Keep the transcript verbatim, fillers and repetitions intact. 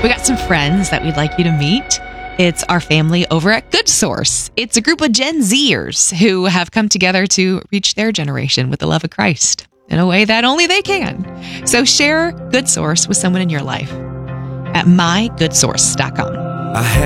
We got some friends that we'd like you to meet. It's our family over at Good Source. It's a group of Gen Zers who have come together to reach their generation with the love of Christ in a way that only they can. So share Good Source with someone in your life at my good source dot com. I had